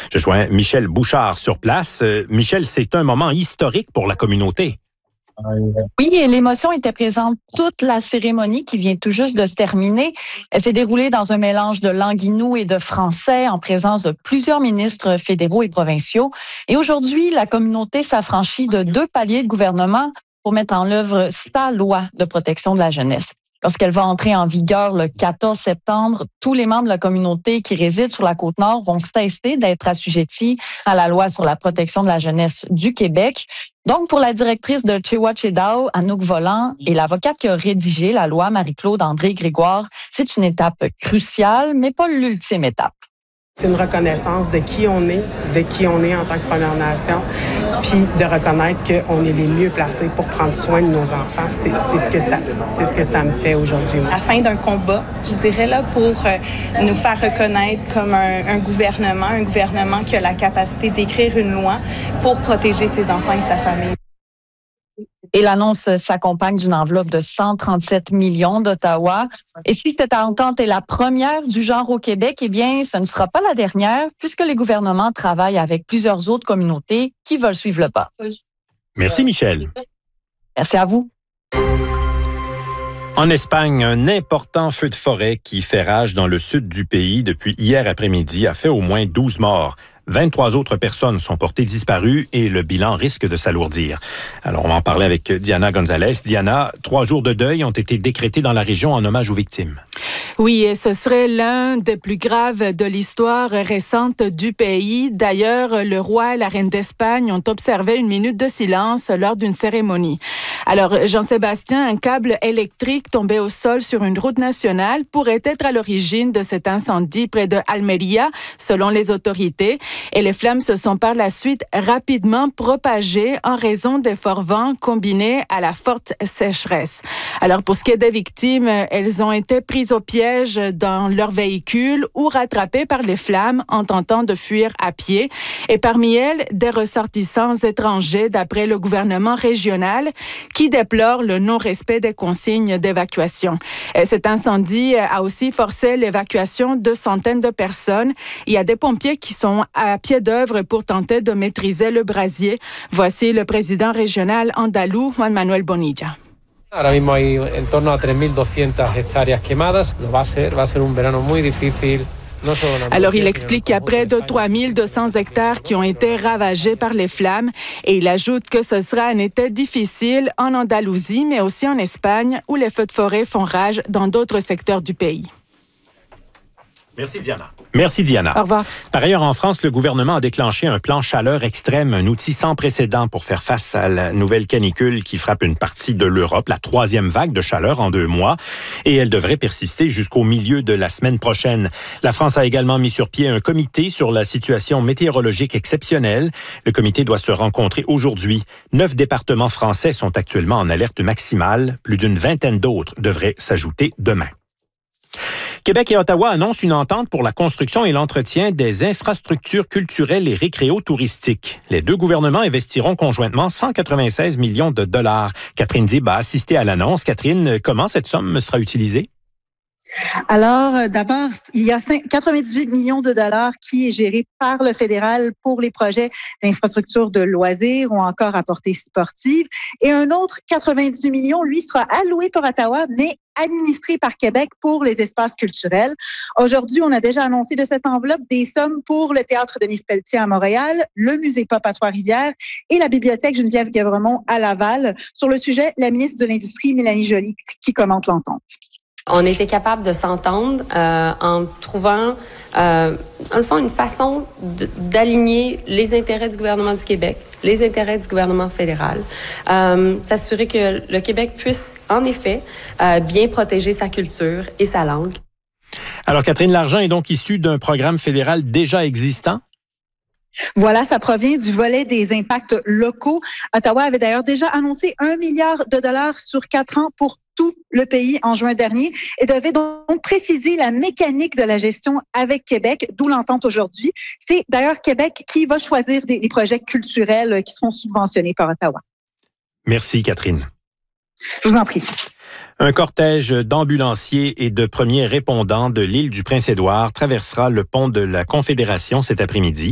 Je joins Michel Bouchard sur place. Michel, c'est un moment historique pour la communauté. Oui, et l'émotion était présente toute la cérémonie qui vient tout juste de se terminer. Elle s'est déroulée dans un mélange de langue inou et de français en présence de plusieurs ministres fédéraux et provinciaux. Et aujourd'hui, la communauté s'affranchit de 2 paliers de gouvernement pour mettre en œuvre sa loi de protection de la jeunesse. Lorsqu'elle va entrer en vigueur le 14 septembre, tous les membres de la communauté qui résident sur la Côte-Nord vont cesser d'être assujettis à la loi sur la protection de la jeunesse du Québec. Donc, pour la directrice de Chewa-Chedao, Anouk Volant, et l'avocate qui a rédigé la loi, Marie-Claude André-Grégoire, c'est une étape cruciale, mais pas l'ultime étape. C'est une reconnaissance de qui on est en tant que Première Nation, puis de reconnaître qu'on est les mieux placés pour prendre soin de nos enfants. C'est ce que ça me fait aujourd'hui. À la fin d'un combat, je dirais, là, pour nous faire reconnaître comme un gouvernement qui a la capacité d'écrire une loi pour protéger ses enfants et sa famille. Et l'annonce s'accompagne d'une enveloppe de 137 millions d'Ottawa. Et si cette entente est la première du genre au Québec, eh bien, ce ne sera pas la dernière, puisque les gouvernements travaillent avec plusieurs autres communautés qui veulent suivre le pas. Merci, Michel. Merci à vous. En Espagne, un important feu de forêt qui fait rage dans le sud du pays depuis hier après-midi a fait au moins 12 morts. 23 autres personnes sont portées disparues et le bilan risque de s'alourdir. Alors, on va en parler avec Diana Gonzalez. Diana, 3 jours de deuil ont été décrétés dans la région en hommage aux victimes. Oui, et ce serait l'un des plus graves de l'histoire récente du pays. D'ailleurs, le roi et la reine d'Espagne ont observé une minute de silence lors d'une cérémonie. Alors, Jean-Sébastien, un câble électrique tombé au sol sur une route nationale pourrait être à l'origine de cet incendie près de Almeria, selon les autorités. Et les flammes se sont par la suite rapidement propagées en raison des forts vents combinés à la forte sécheresse. Alors, pour ce qui est des victimes, elles ont été prises au piège dans leur véhicule ou rattrapées par les flammes en tentant de fuir à pied. Et parmi elles, des ressortissants étrangers, d'après le gouvernement régional, qui déplore le non-respect des consignes d'évacuation. Et cet incendie a aussi forcé l'évacuation de centaines de personnes. Il y a des pompiers qui sont à pied d'œuvre pour tenter de maîtriser le brasier. Voici le président régional andalou, Juan Manuel Bonilla. Ahora mismo hay en torno a 3.200 hectáreas quemadas. Va a ser un verano muy difícil. Alors, il explique qu'il y a près de 3200 hectares qui ont été ravagés par les flammes et il ajoute que ce sera un été difficile en Andalousie, mais aussi en Espagne, où les feux de forêt font rage dans d'autres secteurs du pays. Merci, Diana. Merci, Diana. Au revoir. Par ailleurs, en France, le gouvernement a déclenché un plan chaleur extrême, un outil sans précédent pour faire face à la nouvelle canicule qui frappe une partie de l'Europe, la 3e vague de chaleur en 2 mois, et elle devrait persister jusqu'au milieu de la semaine prochaine. La France a également mis sur pied un comité sur la situation météorologique exceptionnelle. Le comité doit se rencontrer aujourd'hui. 9 départements français sont actuellement en alerte maximale. Plus d'une vingtaine d'autres devraient s'ajouter demain. Québec et Ottawa annoncent une entente pour la construction et l'entretien des infrastructures culturelles et récréo-touristiques. Les 2 gouvernements investiront conjointement 196 millions de dollars. Catherine Dib a assisté à l'annonce. Catherine, comment cette somme sera utilisée? Alors, d'abord, il y a 98 millions de dollars qui est géré par le fédéral pour les projets d'infrastructures de loisirs ou encore à portée sportive. Et un autre 90 millions, lui, sera alloué par Ottawa, mais administré par Québec pour les espaces culturels. Aujourd'hui, on a déjà annoncé de cette enveloppe des sommes pour le Théâtre Denis Pelletier à Montréal, le Musée Pop à Trois-Rivières et la Bibliothèque Geneviève-Guévremont à Laval. Sur le sujet, la ministre de l'Industrie, Mélanie Joly, qui commente l'entente. On était capable de s'entendre en trouvant, dans le fond, une façon d'aligner les intérêts du gouvernement du Québec, les intérêts du gouvernement fédéral, s'assurer que le Québec puisse, en effet, bien protéger sa culture et sa langue. Alors, Catherine, l'argent est donc issu d'un programme fédéral déjà existant? Voilà, ça provient du volet des impacts locaux. Ottawa avait d'ailleurs déjà annoncé 1 milliard de dollars sur 4 ans pour tout le pays en juin dernier et devait donc préciser la mécanique de la gestion avec Québec, d'où l'entente aujourd'hui. C'est d'ailleurs Québec qui va choisir les projets culturels qui seront subventionnés par Ottawa. Merci, Catherine. Je vous en prie. Un cortège d'ambulanciers et de premiers répondants de l'île du Prince-Édouard traversera le pont de la Confédération cet après-midi.